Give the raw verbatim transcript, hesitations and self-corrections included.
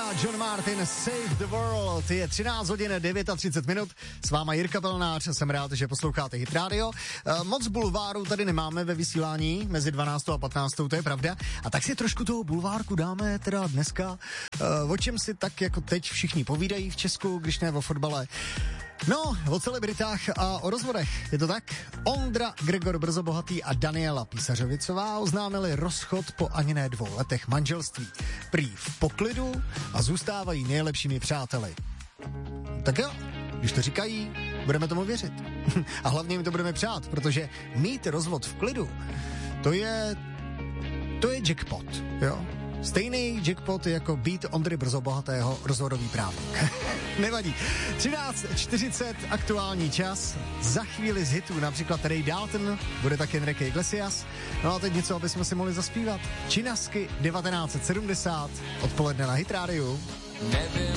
John Martin, Save the World. Je třináct hodin třicet devět minut. S váma Jirka Pelnář, jsem rád, že posloucháte Hit Radio. E, moc bulváru tady nemáme ve vysílání mezi dvanáctou a patnáctou, to je pravda. A tak si trošku toho bulvárku dáme teda dneska. E, o čem si tak jako teď všichni povídají v Česku, když ne o fotbale. No, o celebritách a o rozvodech, je to tak? Ondra Gregor Brzobohatý a Daniela Písařovicová oznámili rozchod po ani ne dvou letech manželství. Prý v poklidu a zůstávají nejlepšími přáteli. Tak jo, když to říkají, budeme tomu věřit. A hlavně jim to budeme přát, protože mít rozvod v klidu, to je, to je jackpot, jo? Stejný jackpot jako být Ondry Brzobohatého rozhodový právník. Nevadí. třináct čtyřicet aktuální čas. Za chvíli z hitů například Ray Dalton, bude taky Enrique Iglesias. No a teď něco, aby jsme si mohli zaspívat. Činasky devatenáct set sedmdesát, odpoledne na Hit Radio. Nevím,